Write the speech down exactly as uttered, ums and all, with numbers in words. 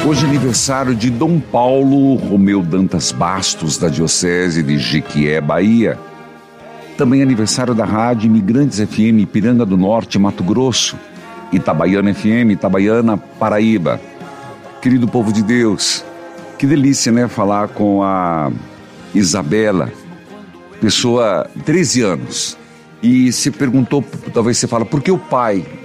Hoje é aniversário de Dom Paulo Romeu Dantas Bastos, da Diocese de Jequié, Bahia. Também é aniversário da Rádio Imigrantes F M, Ipiranga do Norte, Mato Grosso. Itabaiana F M, Itabaiana, Paraíba. Querido povo de Deus, que delícia, né? Falar com a Isabela, pessoa, treze anos. E se perguntou, talvez você fala, por que o pai